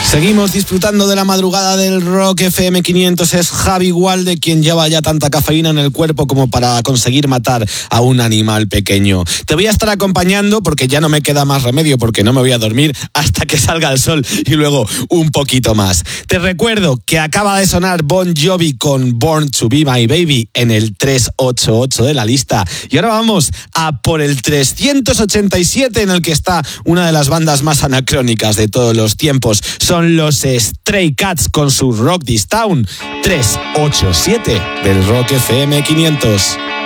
Seguimos disfrutando de la madrugada del Rock FM 500. Es Javi Walde quien lleva ya tanta cafeína en el cuerpo como para conseguir matar a un animal pequeño. Te voy a estar acompañando porque ya no me queda más remedio, porque no me voy a dormir hasta que salga el sol y luego un poquito más. Te recuerdo que acaba de sonar Bon Jovi con Born to Be My Baby en el 388 de la lista. Y ahora vamos a por el 387, en el que está una de las bandas más anacrónicas de todos los tiempos. Son los Stray Cats con su Rock This Town. 387 del Rock FM 500.